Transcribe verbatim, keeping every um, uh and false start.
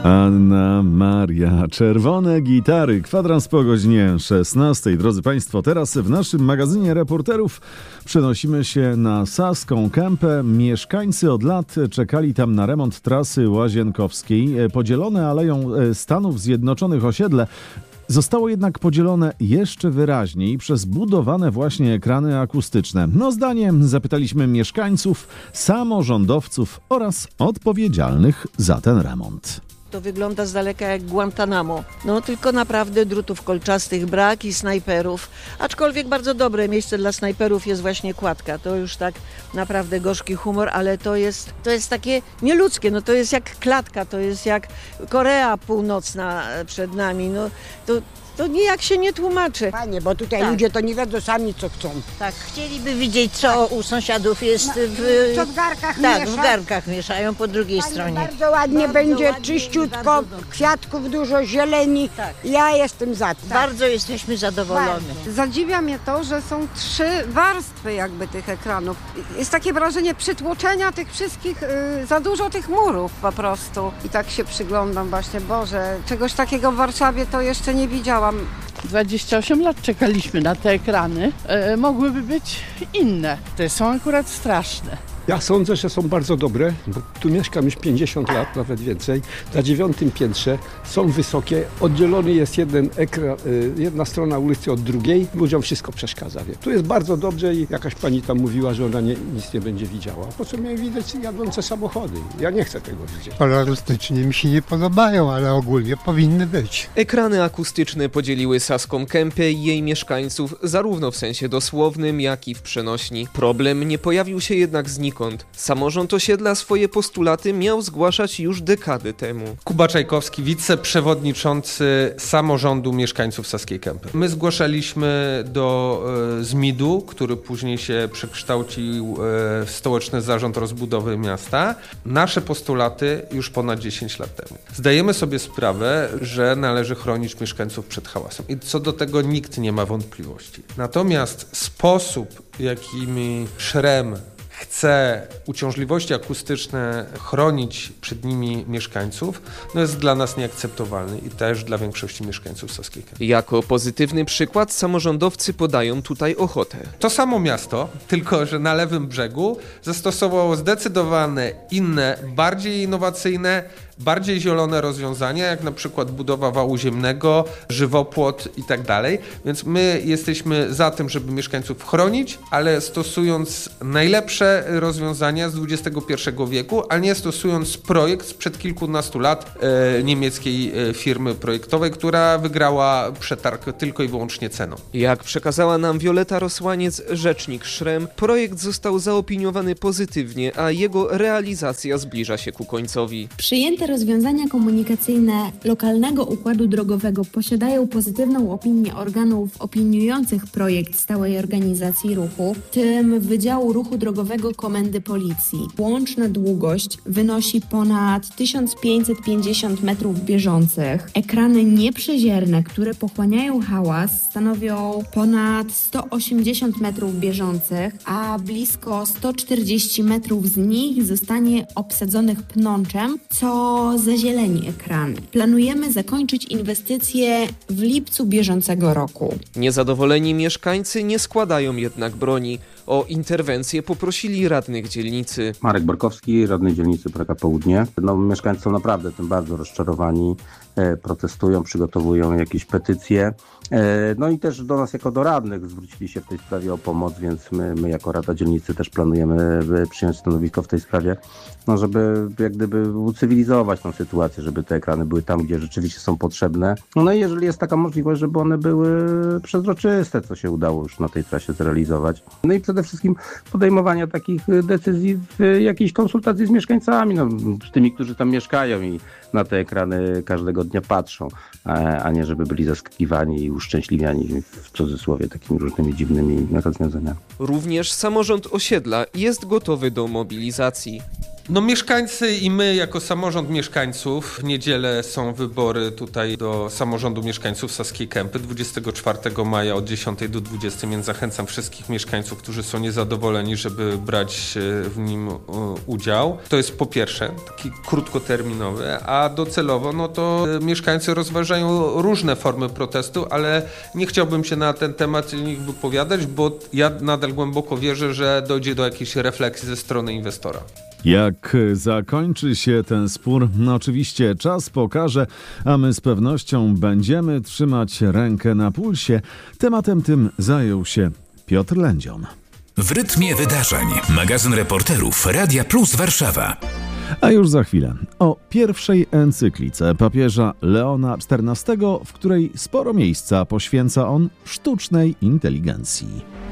Anna Maria, czerwone gitary, kwadrans po godzinie szesnastej. Drodzy Państwo, teraz w naszym magazynie reporterów przenosimy się na Saską Kępę. Mieszkańcy od lat czekali tam na remont trasy łazienkowskiej. Podzielone Aleją Stanów Zjednoczonych osiedle zostało jednak podzielone jeszcze wyraźniej przez budowane właśnie ekrany akustyczne. No zdaniem zapytaliśmy mieszkańców, samorządowców oraz odpowiedzialnych za ten remont. To wygląda z daleka jak Guantanamo. No tylko naprawdę drutów kolczastych brak i snajperów. Aczkolwiek bardzo dobre miejsce dla snajperów jest właśnie Kładka. To już tak naprawdę gorzki humor, ale to jest, to jest takie nieludzkie. No to jest jak klatka, to jest jak Korea Północna przed nami. No to To nijak się nie tłumaczy. Panie, bo tutaj tak. ludzie to nie wiedzą sami, co chcą. Tak, chcieliby widzieć, co u sąsiadów jest w... Co w garkach Tak, miesza. w garkach mieszają po drugiej Panie, stronie. bardzo ładnie Bardzo będzie, ładnie i czyściutko, bardzo dobrze. kwiatków dużo, zieleni. Tak. Ja jestem za tym. Bardzo jesteśmy zadowoleni. Bardzo. Zadziwia mnie to, że są trzy warstwy jakby tych ekranów. Jest takie wrażenie przytłoczenia tych wszystkich, yy, za dużo tych murów po prostu. I tak się przyglądam właśnie, Boże, czegoś takiego w Warszawie to jeszcze nie widziałam. dwadzieścia osiem lat czekaliśmy na te ekrany. E, mogłyby być inne. Te są akurat straszne. Ja sądzę, że są bardzo dobre, bo tu mieszkam już pięćdziesiąt lat, nawet więcej. Na dziewiątym piętrze są wysokie, oddzielony jest jeden ekran, jedna strona ulicy od drugiej. Ludziom wszystko przeszkadza. Wie. Tu jest bardzo dobrze i jakaś pani tam mówiła, że ona nie, nic nie będzie widziała. Po co miałem widać jadące samochody? Ja nie chcę tego widzieć. Kolorystycznie mi się nie podobają, ale ogólnie powinny być. Ekrany akustyczne podzieliły Saską Kępę i jej mieszkańców zarówno w sensie dosłownym, jak i w przenośni. Problem nie pojawił się jednak znikąd. Samorząd osiedla swoje postulaty miał zgłaszać już dekady temu. Kuba Czajkowski, wiceprzewodniczący samorządu mieszkańców Saskiej Kępy. My zgłaszaliśmy do e, zmidu, który później się przekształcił e, w Stołeczny Zarząd Rozbudowy Miasta, nasze postulaty już ponad dziesięć lat temu. Zdajemy sobie sprawę, że należy chronić mieszkańców przed hałasem i co do tego nikt nie ma wątpliwości. Natomiast sposób, jakimi Szrem chce uciążliwości akustyczne chronić przed nimi mieszkańców, no jest dla nas nieakceptowalny i też dla większości mieszkańców Saskiej Kępy. Jako pozytywny przykład samorządowcy podają tutaj Ochotę. To samo miasto, tylko że na lewym brzegu zastosowało zdecydowane inne, bardziej innowacyjne, bardziej zielone rozwiązania, jak na przykład budowa wału ziemnego, żywopłot i tak dalej. Więc my jesteśmy za tym, żeby mieszkańców chronić, ale stosując najlepsze rozwiązania z dwudziestego pierwszego wieku, a nie stosując projekt sprzed kilkunastu lat e, niemieckiej e, firmy projektowej, która wygrała przetarg tylko i wyłącznie ceną. Jak przekazała nam Wioleta Rosłaniec, rzecznik Szrem, projekt został zaopiniowany pozytywnie, a jego realizacja zbliża się ku końcowi. Przyjęte rozwiązania komunikacyjne lokalnego układu drogowego posiadają pozytywną opinię organów opiniujących projekt stałej organizacji ruchu, w tym Wydziału Ruchu Drogowego Komendy Policji. Łączna długość wynosi ponad tysiąc pięćset pięćdziesiąt metrów bieżących. Ekrany nieprzezierne, które pochłaniają hałas, stanowią ponad sto osiemdziesiąt metrów bieżących, a blisko sto czterdzieści metrów z nich zostanie obsadzonych pnączem, co zazieleni ekrany. Planujemy zakończyć inwestycje w lipcu bieżącego roku. Niezadowoleni mieszkańcy nie składają jednak broni. O interwencję poprosili radnych dzielnicy. Marek Borkowski, radny dzielnicy Praga Południe. No, mieszkańcy są naprawdę tym bardzo rozczarowani, e, protestują, przygotowują jakieś petycje. E, no i też do nas jako do radnych zwrócili się w tej sprawie o pomoc, więc my, my jako Rada Dzielnicy też planujemy przyjąć stanowisko w tej sprawie, no żeby jak gdyby ucywilizować tą sytuację, żeby te ekrany były tam, gdzie rzeczywiście są potrzebne. No i jeżeli jest taka możliwość, żeby one były przezroczyste, co się udało już na tej trasie zrealizować. No i przede wszystkim podejmowania takich decyzji w jakiejś konsultacji z mieszkańcami, no, z tymi, którzy tam mieszkają i na te ekrany każdego dnia patrzą, a nie żeby byli zaskakiwani i uszczęśliwiani w cudzysłowie takimi różnymi dziwnymi rozwiązaniami. Również samorząd osiedla jest gotowy do mobilizacji. No mieszkańcy i my jako samorząd mieszkańców, w niedzielę są wybory tutaj do samorządu mieszkańców Saskiej Kępy dwudziestego czwartego maja od dziesiątej do dwudziestej, więc zachęcam wszystkich mieszkańców, którzy są niezadowoleni, żeby brać w nim udział. To jest po pierwsze taki krótkoterminowy, a docelowo no to mieszkańcy rozważają różne formy protestu, ale nie chciałbym się na ten temat nich wypowiadać, bo ja nadal głęboko wierzę, że dojdzie do jakiejś refleksji ze strony inwestora. Jak zakończy się ten spór, no oczywiście czas pokaże, a my z pewnością będziemy trzymać rękę na pulsie. Tematem tym zajął się Piotr Lędzion. W rytmie wydarzeń. Magazyn reporterów Radia Plus Warszawa. A już za chwilę o pierwszej encyklice papieża Leona czternastego, w której sporo miejsca poświęca on sztucznej inteligencji.